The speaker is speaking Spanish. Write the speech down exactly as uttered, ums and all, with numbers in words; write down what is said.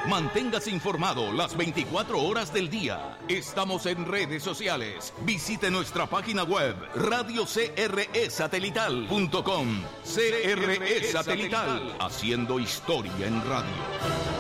Manténgase informado las veinticuatro horas del día. Estamos en redes sociales. Visite nuestra página web radio c r e satelital punto com. C R E Satelital, haciendo historia en radio.